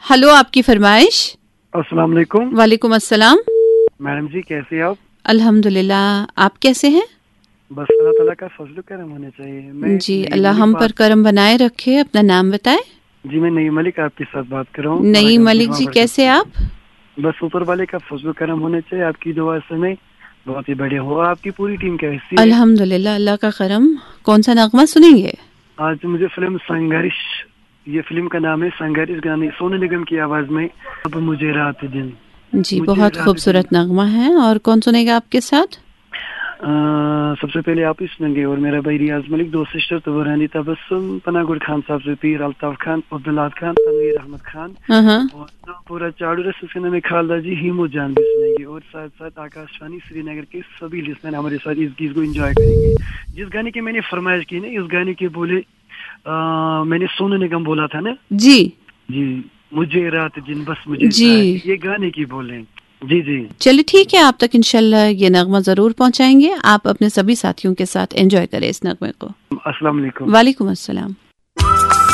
Hello, آپ کی فرمائش۔ السلام علیکم۔ وعلیکم السلام۔ میڈم جی کیسے آپ؟ الحمدللہ، آپ کیسے ہیں؟ بس اللہ تعالیٰ کا فضل و کرم ہونا چاہیے۔ جی اللہ ہم پر کرم بنائے رکھے۔ اپنا نام بتائیں۔ جی میں نئی ملک آپ کے ساتھ بات کر رہا ہوں۔ نئی ملک جی، کیسے آپ؟ بس اوپر والے کا فضل و کرم ہونا چاہیے، آپ کی دعا سے میں بہت ہی بڑھیا ہوا۔ آپ کی پوری ٹیم کیسی ہے؟ الحمدللہ، اللہ کا کرم۔ کون سا نغمہ سنیں گے؟ آج مجھے فلم سنگھرش، یہ فلم کا نام ہے سنگھرش، گانے سونو نگم کی آواز میں، اب مجھے رات دن۔ جی بہت خوبصورت نغمہ ہے۔ اور کون سنے گا آپ کے ساتھ؟ سب سے پہلے آپ ہی سنیں گے، اور میرا بھائی ریاض ملک، دو سسٹر تبرانی تبسم، پناہ گل خان صاحب سے پیر الطاف خان، عبداللہ خان، تنویر احمد خان، اور پورا چاڑو رس اس کے نام خالدہ جی، ہیمو جان بھی سنیں گے، اور ساتھ ساتھ آکاش وانی سری نگر کے سبھی لسنر ہمارے ساتھ اس گیت کو انجوائے کریں گے۔ جس گانے کی میں نے فرمائش کی نا، اس گانے کے بولے میں نے سونو نگم بولا تھا نا جی جی، مجھے رات دن بس مجھے جی، یہ گانے کی بولیں۔ جی جی چلیے ٹھیک ہے، آپ تک انشاءاللہ یہ نغمہ ضرور پہنچائیں گے۔ آپ اپنے سبھی ساتھیوں کے ساتھ انجوائے کریں اس نغمے کو۔ السلام علیکم۔ وعلیکم السلام۔